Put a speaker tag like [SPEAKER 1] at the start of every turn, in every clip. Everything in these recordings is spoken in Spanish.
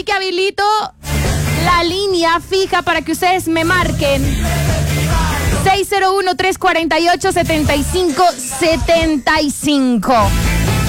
[SPEAKER 1] que habilito la línea fija para que ustedes me marquen. 601-348-7575.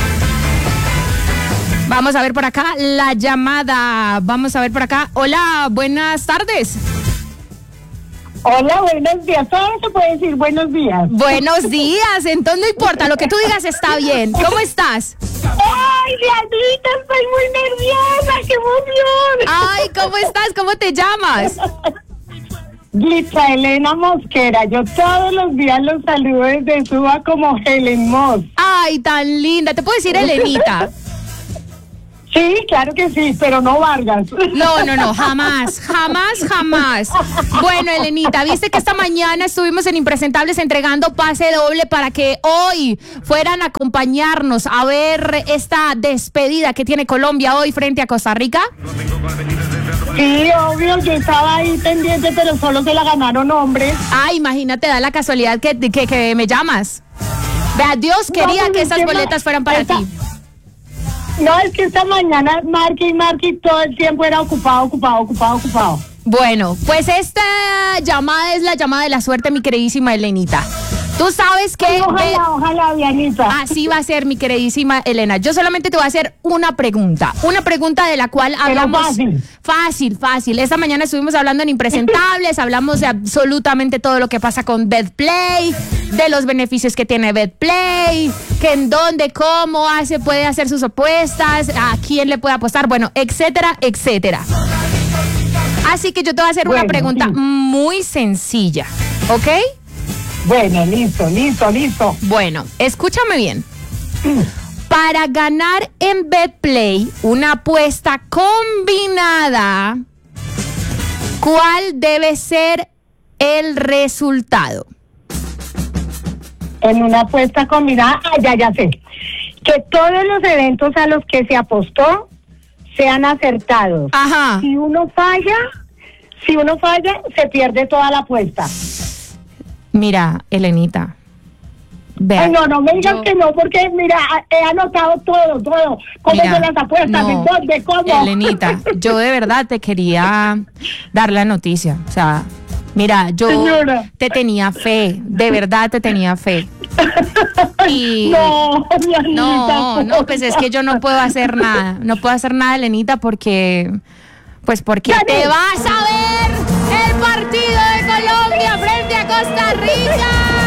[SPEAKER 1] Vamos a ver por acá la llamada. Vamos a ver por acá. Hola, buenas tardes.
[SPEAKER 2] Hola, buenos días. Todo se puede decir buenos días.
[SPEAKER 1] Buenos días. Entonces no importa, lo que tú digas está bien. ¿Cómo estás?
[SPEAKER 2] ¡Ay, Dianita! Estoy muy nerviosa. ¡Qué emoción!
[SPEAKER 1] Ay, ¿cómo estás? ¿Cómo te llamas?
[SPEAKER 2] Glitza Elena Mosquera. Yo todos los días los saludo desde Suba como Helen Moss.
[SPEAKER 1] Ay, tan linda. ¿Te puedo decir Elenita?
[SPEAKER 2] Sí, claro que sí, pero no Vargas.
[SPEAKER 1] No, jamás. Bueno, Elenita, viste que esta mañana estuvimos en Impresentables entregando pase doble para que hoy fueran a acompañarnos a ver esta despedida que tiene Colombia hoy frente a Costa Rica.
[SPEAKER 2] Sí, obvio, yo estaba ahí pendiente, pero solo se la ganaron hombres.
[SPEAKER 1] Ah, imagínate, da la casualidad que me llamas. Vea, Dios quería
[SPEAKER 2] No,
[SPEAKER 1] que esas boletas fueran para ti.
[SPEAKER 2] No, es que esta mañana marque y todo el tiempo era ocupado.
[SPEAKER 1] Bueno, pues esta llamada es la llamada de la suerte, mi queridísima Elenita. Tú sabes que...
[SPEAKER 2] Ay, ojalá, Dianita.
[SPEAKER 1] Así va a ser, mi queridísima Elena. Yo solamente te voy a hacer una pregunta de la cual hablamos... Fácil. Esta mañana estuvimos hablando en Impresentables, hablamos de absolutamente todo lo que pasa con BetPlay, de los beneficios que tiene BetPlay, que en dónde, cómo puede hacer sus apuestas, a quién le puede apostar, bueno, etcétera. Así que yo te voy a hacer una pregunta muy sencilla, ¿ok?
[SPEAKER 2] Bueno, listo.
[SPEAKER 1] Bueno, escúchame bien. Para ganar en BetPlay una apuesta combinada, ¿cuál debe ser el resultado?
[SPEAKER 2] En una apuesta combinada, ya sé. Que todos los eventos a los que se apostó sean acertados.
[SPEAKER 1] Ajá.
[SPEAKER 2] Si uno falla, se pierde toda la apuesta.
[SPEAKER 1] Mira, Elenita. Vea,
[SPEAKER 2] Ay, no me digas que no, porque mira, he anotado todo. ¿Cómo son las apuestas? ¿De cómo?
[SPEAKER 1] Elenita, yo de verdad te quería dar la noticia. O sea, mira, yo te tenía fe, de verdad te tenía fe. Y
[SPEAKER 2] no,
[SPEAKER 1] pues es que yo no puedo hacer nada. No puedo hacer nada, Elenita, porque te vas a ver el partido de Colombia frente a Costa Rica.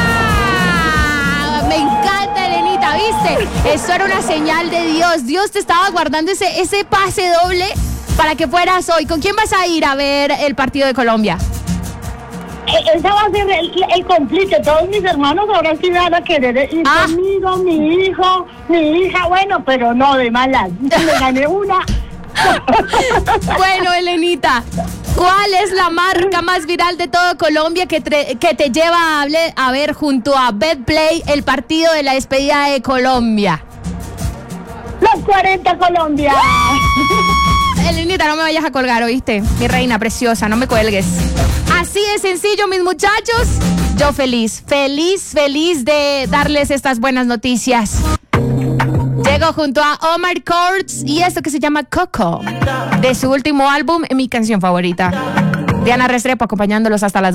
[SPEAKER 1] Me encanta, Elenita, ¿viste? Eso era una señal de Dios. Dios te estaba guardando ese pase doble para que fueras hoy. ¿Con quién vas a ir a ver el partido de Colombia?
[SPEAKER 2] Esa va a ser el complique. Todos mis hermanos ahora sí van a querer ir conmigo, mi hijo, mi hija. Bueno, pero no de malas. Me gané una.
[SPEAKER 1] Bueno, Elenita, ¿cuál es la marca más viral de todo Colombia que te lleva a ver junto a BetPlay el partido de la despedida de Colombia?
[SPEAKER 2] Los 40 Colombia.
[SPEAKER 1] Elenita, no me vayas a colgar, ¿oíste? Mi reina preciosa, no me cuelgues. Así de sencillo, mis muchachos. Yo feliz de darles estas buenas noticias. Llego junto a Omar Courtz y esto que se llama Coco, de su último álbum, mi canción favorita. Diana Restrepo acompañándolos hasta las